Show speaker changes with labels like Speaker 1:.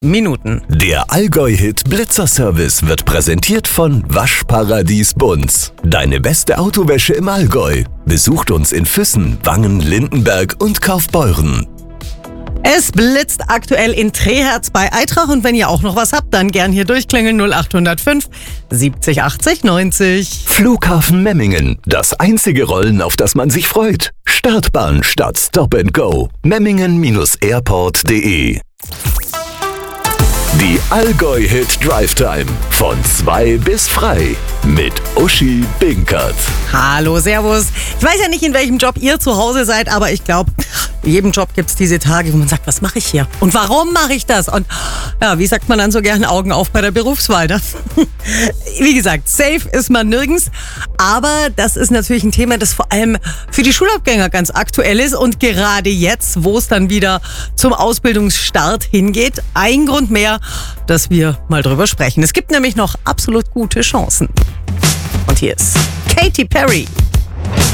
Speaker 1: Minuten.
Speaker 2: Der Allgäu-Hit Blitzer-Service wird präsentiert von Waschparadies Bunz. Deine beste Autowäsche im Allgäu. Besucht uns in Füssen, Wangen, Lindenberg und Kaufbeuren.
Speaker 1: Es blitzt aktuell in Treherz bei Eitrach und wenn ihr auch noch was habt, dann gern hier durchklingeln 0805 70 80 90.
Speaker 2: Flughafen Memmingen. Das einzige Rollen, auf das man sich freut. Startbahn statt Stop and Go. Memmingen-airport.de. Die Allgäu-Hit Drive Time. Von 2 bis frei. Mit Uschi Binkert.
Speaker 1: Hallo, servus. Ich weiß ja nicht, in welchem Job ihr zu Hause seid, aber ich glaube, in jedem Job gibt es diese Tage, wo man sagt, was mache ich hier? Und warum mache ich das? Und ja, wie sagt man dann so gern, Augen auf bei der Berufswahl. Ne? Wie gesagt, safe ist man nirgends. Aber das ist natürlich ein Thema, das vor allem für die Schulabgänger ganz aktuell ist. Und gerade jetzt, wo es dann wieder zum Ausbildungsstart hingeht, ein Grund mehr, dass wir mal drüber sprechen. Es gibt nämlich noch absolut gute Chancen. Und hier ist Katy Perry.